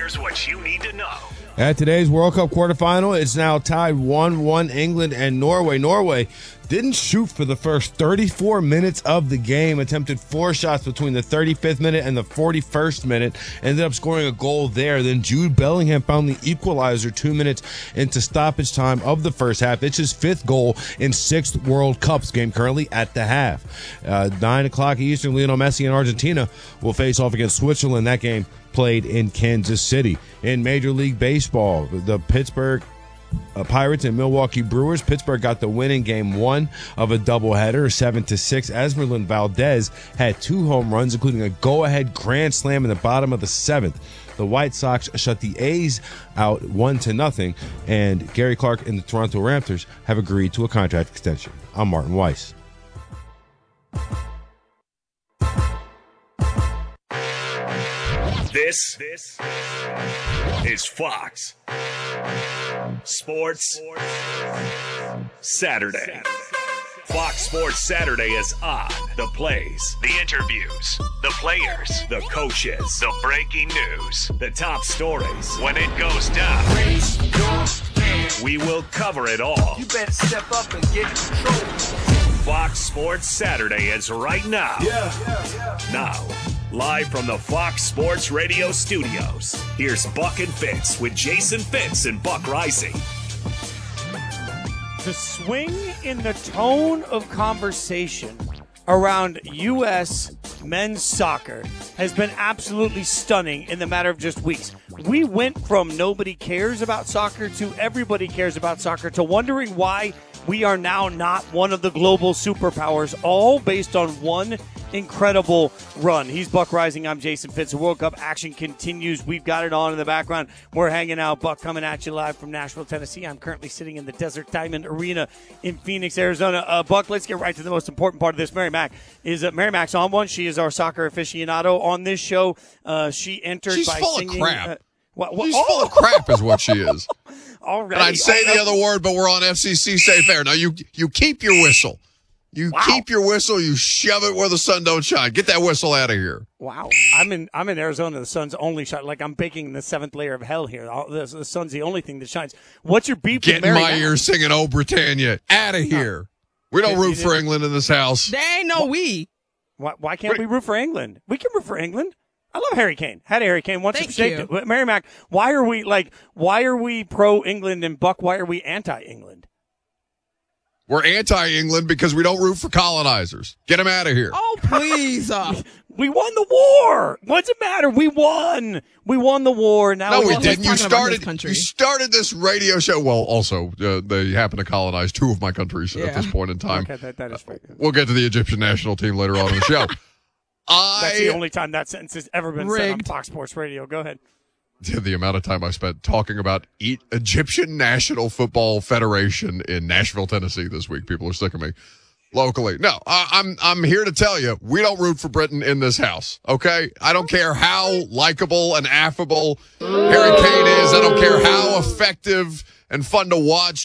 Here's what you need to know. At today's World Cup quarterfinal, it's now tied 1-1 England and Norway. Norway didn't shoot for the first 34 minutes of the game, attempted 4 shots between the 35th minute and the 41st minute, ended up scoring a goal there. Then Jude Bellingham found the equalizer 2 minutes into stoppage time of the first half. It's his 5th goal in 6th World Cups, game currently at the half. 9 o'clock Eastern, Lionel Messi and Argentina will face off against Switzerland. That game played in Kansas City. In Major League Baseball, the Pittsburgh Pirates and Milwaukee Brewers. Pittsburgh got the win in Game 1 of a doubleheader, 7-6. Esmeralyn Valdez had 2 home runs, including a go-ahead grand slam in the bottom of the 7th. The White Sox shut the A's out 1-0, and Gary Clark and the Toronto Raptors have agreed to a contract extension. I'm Martin Weiss. This is Fox Sports Saturday. Fox Sports Saturday is on. The plays, the interviews, the players, the coaches, the breaking news, the top stories. When it goes down, we will cover it all. You better step up and get control. Fox Sports Saturday is right now. Now, live from the Fox Sports Radio studios, here's Buck and Fitz with Jason Fitz and Buck Rising. The swing in the tone of conversation around U.S. men's soccer has been absolutely stunning in the matter of just weeks. We went from nobody cares about soccer to everybody cares about soccer to wondering why we are now not one of the global superpowers, all based on one incredible run. He's Buck Rising. I'm Jason Fitz. The World Cup action continues. We've got it on in the background. We're hanging out. Buck coming at you live from Nashville, Tennessee. I'm currently sitting in the Desert Diamond Arena in Phoenix, Arizona. Buck, let's get right to the most important part of this. Mary Mac's on one. She is our soccer aficionado on this show. She entered She's by full singing. of crap. She's full of crap is what she is. Already. And I'd say the other word, but we're on FCC Safe Air. Now, you keep your whistle. Keep your whistle. You shove it where the sun don't shine. Get that whistle out of here. Wow. I'm in Arizona. The sun's only shine. Like I'm baking the 7th layer of hell here. The sun's the only thing that shines. What's your beef Get with in Mary my Mac? ear singing "Oh Britannia." Out of here. We don't root for England in this house. They ain't no we. Why can't we root for England? We can root for England. I love Harry Kane. Had a Harry Kane once. Thank you. Mary Mac, why are we pro England, and Buck, why are we anti England? We're anti-England because we don't root for colonizers. Get them out of here. Oh, please. We won the war. What's it matter? We won. We won the war. Now No, we let's didn't. talk about this country. You started this radio show. Well, also, they happen to colonize 2 of my countries at this point in time. Okay, that is fair. We'll get to the Egyptian national team later on in the show. That's the only time that sentence has ever been said on Rigged. Fox Sports Radio. Go ahead. The amount of time I spent talking about Egyptian National Football Federation in Nashville, Tennessee this week. People are sick of me locally. No, I'm here to tell you, we don't root for Britain in this house, okay? I don't care how likable and affable Harry Kane is. I don't care how effective and fun to watch